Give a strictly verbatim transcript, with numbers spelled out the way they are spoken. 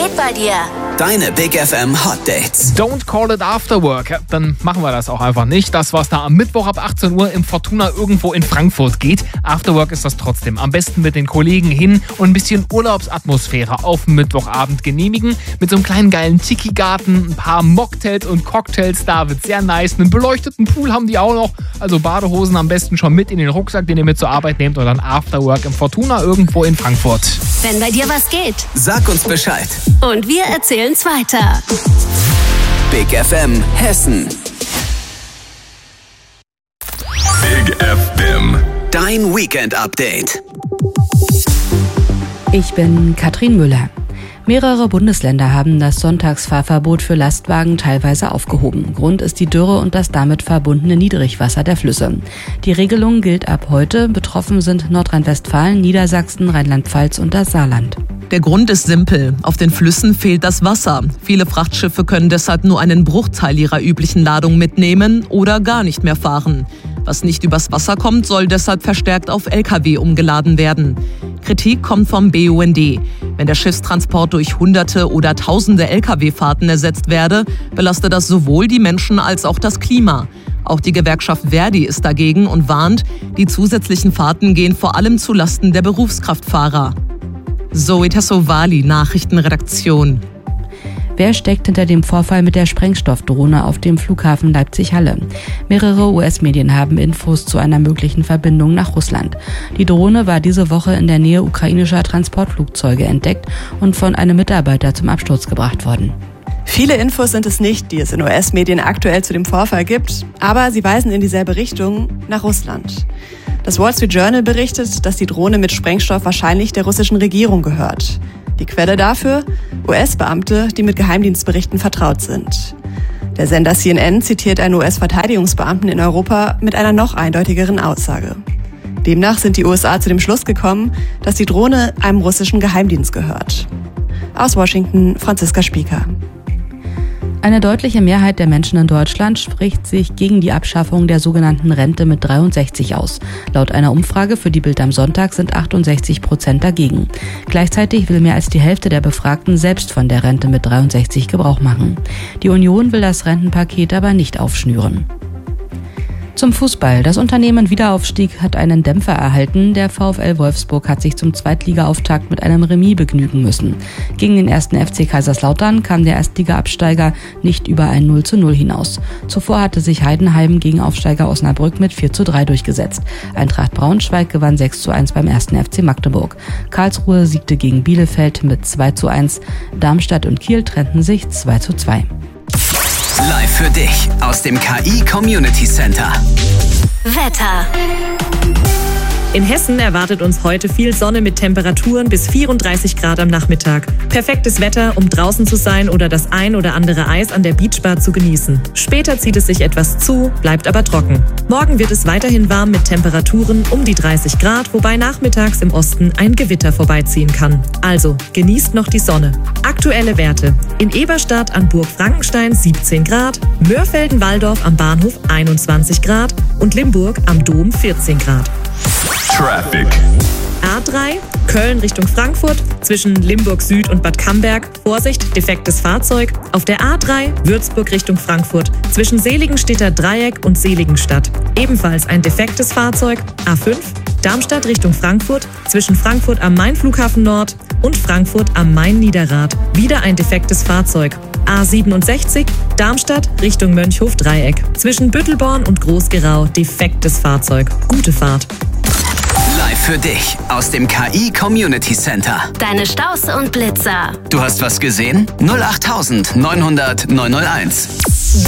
geht bei dir? Deine Big F M Hot Dates. Don't call it after work. Dann machen wir das auch einfach nicht. Das, was da am Mittwoch ab achtzehn Uhr im Fortuna irgendwo in Frankfurt geht. After work ist das trotzdem. Am besten mit den Kollegen hin und ein bisschen Urlaubsatmosphäre auf dem Mittwochabend genehmigen. Mit so einem kleinen geilen Tiki-Garten, ein paar Mocktails und Cocktails. Da wird sehr nice. Einen beleuchteten Pool haben die auch noch. Also Badehosen am besten schon mit in den Rucksack, den ihr mit zur Arbeit nehmt. Und dann After work im Fortuna irgendwo in Frankfurt. Wenn bei dir was geht. Sag uns Bescheid. Und wir erzählen's weiter. Big F M Hessen. Big F M. Dein Weekend-Update. Ich bin Katrin Müller. Mehrere Bundesländer haben das Sonntagsfahrverbot für Lastwagen teilweise aufgehoben. Grund ist die Dürre und das damit verbundene Niedrigwasser der Flüsse. Die Regelung gilt ab heute. Betroffen sind Nordrhein-Westfalen, Niedersachsen, Rheinland-Pfalz und das Saarland. Der Grund ist simpel. Auf den Flüssen fehlt das Wasser. Viele Frachtschiffe können deshalb nur einen Bruchteil ihrer üblichen Ladung mitnehmen oder gar nicht mehr fahren. Was nicht übers Wasser kommt, soll deshalb verstärkt auf L K W umgeladen werden. Kritik kommt vom B U N D. Wenn der Schiffstransport durch Hunderte oder Tausende L K W-Fahrten ersetzt werde, belastet das sowohl die Menschen als auch das Klima. Auch die Gewerkschaft Verdi ist dagegen und warnt, die zusätzlichen Fahrten gehen vor allem zu Lasten der Berufskraftfahrer. Zoe Tassovali, Nachrichtenredaktion. Wer steckt hinter dem Vorfall mit der Sprengstoffdrohne auf dem Flughafen Leipzig-Halle? Mehrere U S-Medien haben Infos zu einer möglichen Verbindung nach Russland. Die Drohne war diese Woche in der Nähe ukrainischer Transportflugzeuge entdeckt und von einem Mitarbeiter zum Absturz gebracht worden. Viele Infos sind es nicht, die es in U S-Medien aktuell zu dem Vorfall gibt, aber sie weisen in dieselbe Richtung, nach Russland. Das Wall Street Journal berichtet, dass die Drohne mit Sprengstoff wahrscheinlich der russischen Regierung gehört. Die Quelle dafür? U S-Beamte, die mit Geheimdienstberichten vertraut sind. Der Sender C N N zitiert einen U S-Verteidigungsbeamten in Europa mit einer noch eindeutigeren Aussage. Demnach sind die U S A zu dem Schluss gekommen, dass die Drohne einem russischen Geheimdienst gehört. Aus Washington, Franziska Spieker. Eine deutliche Mehrheit der Menschen in Deutschland spricht sich gegen die Abschaffung der sogenannten Rente mit dreiundsechzig aus. Laut einer Umfrage für die Bild am Sonntag sind achtundsechzig Prozent dagegen. Gleichzeitig will mehr als die Hälfte der Befragten selbst von der Rente mit dreiundsechzig Gebrauch machen. Die Union will das Rentenpaket aber nicht aufschnüren. Zum Fußball. Das Unternehmen Wiederaufstieg hat einen Dämpfer erhalten. Der VfL Wolfsburg hat sich zum Zweitliga-Auftakt mit einem Remis begnügen müssen. Gegen den ersten F C Kaiserslautern kam der Erstliga-Absteiger nicht über ein null zu null hinaus. Zuvor hatte sich Heidenheim gegen Aufsteiger Osnabrück mit vier zu drei durchgesetzt. Eintracht Braunschweig gewann sechs zu eins beim ersten F C Magdeburg. Karlsruhe siegte gegen Bielefeld mit zwei zu eins. Darmstadt und Kiel trennten sich zwei zu zwei. Live für dich aus dem K I Community Center. Wetter. In Hessen erwartet uns heute viel Sonne mit Temperaturen bis vierunddreißig Grad am Nachmittag. Perfektes Wetter, um draußen zu sein oder das ein oder andere Eis an der Beachbar zu genießen. Später zieht es sich etwas zu, bleibt aber trocken. Morgen wird es weiterhin warm mit Temperaturen um die dreißig Grad, wobei nachmittags im Osten ein Gewitter vorbeiziehen kann. Also, genießt noch die Sonne. Aktuelle Werte. In Eberstadt an Burg Frankenstein siebzehn Grad, Mörfelden-Walldorf am Bahnhof einundzwanzig Grad und Limburg am Dom vierzehn Grad. Traffic. A drei, Köln Richtung Frankfurt, zwischen Limburg Süd und Bad Camberg. Vorsicht, defektes Fahrzeug. Auf der A drei, Würzburg Richtung Frankfurt, zwischen Seligenstädter Dreieck und Seligenstadt. Ebenfalls ein defektes Fahrzeug. A fünf, Darmstadt Richtung Frankfurt, zwischen Frankfurt am Main-Flughafen Nord und Frankfurt am Main-Niederrad. Wieder ein defektes Fahrzeug. A siebenundsechzig, Darmstadt Richtung Mönchhof-Dreieck. Zwischen Büttelborn und Groß-Gerau defektes Fahrzeug. Gute Fahrt. Live für dich aus dem K I Community Center. Deine Staus und Blitzer. Du hast was gesehen? null acht neun null null neun null eins.